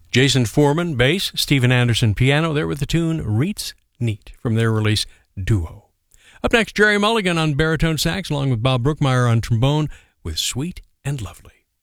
Jason Foreman, bass, Steven Anderson, piano, there with the tune Reets Neat from their release Duo. Up next, Jerry Mulligan on baritone sax, along with Bob Brookmeyer on trombone with Sweet and Lovely.